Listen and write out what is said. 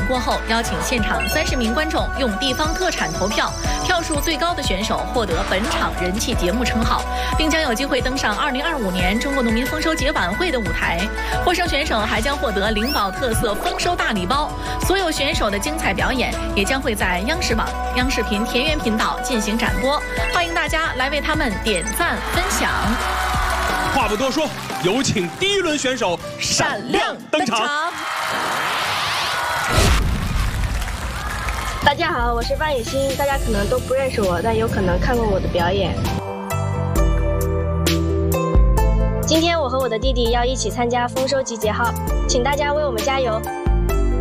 过后，邀请现场30名观众用地方特产投票，票数最高的选手获得本场人气节目称号，并将有机会登上2025年中国农民丰收节晚会的舞台。获胜选手还将获得灵宝特色丰收大礼包。所有选手的精彩表演也将会在央视网、央视频田园频道进行展播，欢迎大家来为他们点赞分享。 话不多说，有请第一轮选手闪亮登场。 大家好，我是范雨欣，大家可能都不认识我，但有可能看过我的表演。今天我和我的弟弟要一起参加丰收集结号，请大家为我们加油。